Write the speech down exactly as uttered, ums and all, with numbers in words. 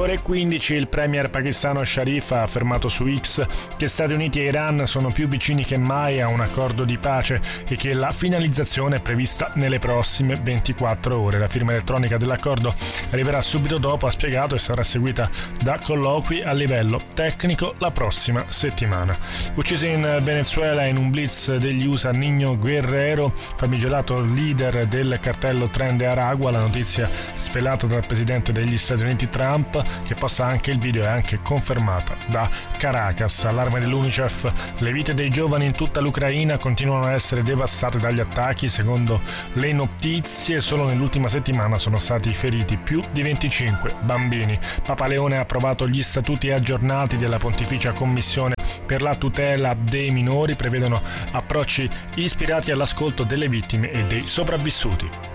ore e quindici il premier pakistano Sharif ha affermato su X che Stati Uniti e Iran sono più vicini che mai a un accordo di pace e che la finalizzazione è prevista nelle prossime ventiquattro ore. La firma elettronica dell'accordo arriverà subito dopo, ha spiegato, e sarà seguita da colloqui a livello tecnico la prossima settimana. Ucciso in Venezuela in un blitz degli U S A Niño Guerrero, famigerato leader del cartello Tren de Aragua, la notizia svelata dal presidente degli Stati Uniti Trump, che posta anche il video, è anche confermata da Caracas. Allarme dell'UNICEF: le vite dei giovani in tutta l'Ucraina continuano a essere devastate dagli attacchi. Secondo le notizie, solo nell'ultima settimana sono stati feriti più di venticinque bambini. Papa Leone ha approvato gli statuti aggiornati della Pontificia Commissione per la tutela dei minori, prevedono approcci ispirati all'ascolto delle vittime e dei sopravvissuti.